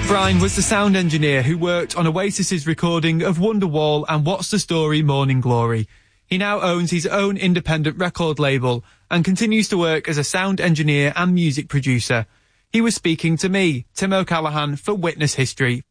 Brian was the sound engineer who worked on Oasis's recording of Wonderwall and What's the Story Morning Glory. He now owns his own independent record label and continues to work as a sound engineer and music producer. He was speaking to me, Tim O'Callaghan, for Witness History.